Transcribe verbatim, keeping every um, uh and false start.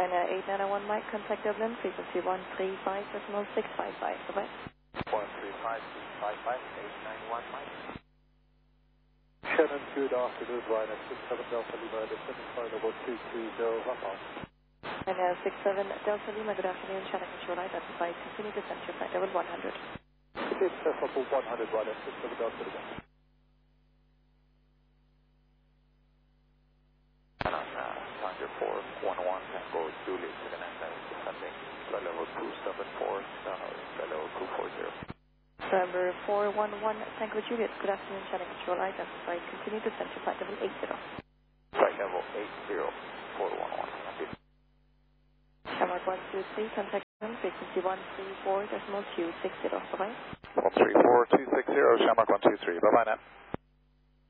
China eight nine one Mike, contact Dublin, frequency one three five decimal six five five. Bye-bye. one three five six five five, eight nine one Mike. Shannon, good afternoon, Ryanair six seven Delta Lima, descending flight level two three zero, Papa. Ryanair six seven Delta Lima, good afternoon, China control identified, continue to center flight level one hundred. It is level one hundred, Ryanair six seven Delta Lima. And on uh, Tango four one one, Tango Juliet to the next level, descending flight level two seven four, down flight level two four zero. November four one one, Tango Juliet, good afternoon, China control identified, continue to center flight level eight zero. Flight level eight zero, four one one. Shamrock one two three, contact Dublin, frequency one three four decimal two six zero. Bye-bye. one three four two six zero, Shamrock one two three. Bye-bye now.